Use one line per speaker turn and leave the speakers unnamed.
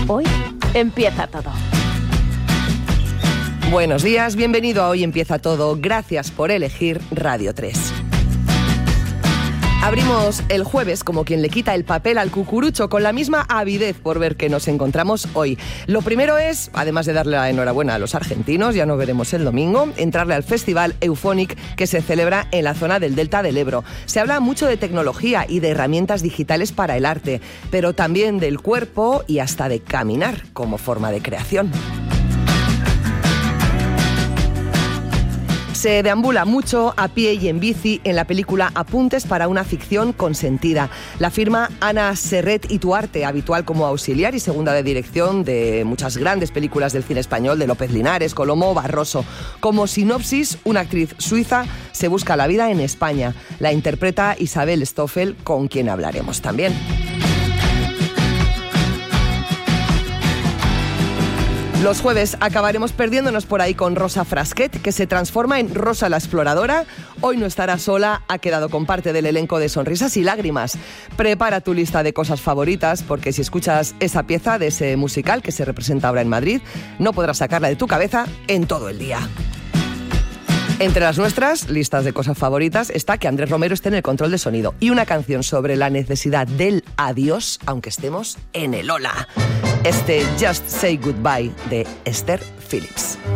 Hoy empieza todo.
Buenos días, bienvenido a Hoy Empieza Todo. Gracias por elegir Radio 3. Abrimos el jueves como quien le quita el papel al cucurucho, con la misma avidez por ver qué nos encontramos hoy. Lo primero es, además de darle la enhorabuena a los argentinos, ya nos veremos el domingo, entrarle al festival Euphonic que se celebra en la zona del Delta del Ebro. Se habla mucho de tecnología y de herramientas digitales para el arte, pero también del cuerpo y hasta de caminar como forma de creación. Se deambula mucho a pie y en bici en la película Apuntes para una ficción consentida. La firma Ana Serret Ituarte, habitual como auxiliar y segunda de dirección de muchas grandes películas del cine español, de López Linares, Colomo, Barroso. Como sinopsis, una actriz suiza se busca la vida en España. La interpreta Isabel Stoffel, con quien hablaremos también. Los jueves acabaremos perdiéndonos por ahí con Rosa Frasquet, que se transforma en Rosa la Exploradora. Hoy no estará sola, ha quedado con parte del elenco de Sonrisas y Lágrimas. Prepara tu lista de cosas favoritas, porque si escuchas esa pieza de ese musical que se representa ahora en Madrid, no podrás sacarla de tu cabeza en todo el día. Entre las nuestras listas de cosas favoritas está que Andrés Romero esté en el control de sonido y una canción sobre la necesidad del adiós, aunque estemos en el hola. Just Say Goodbye, de Esther Phillips.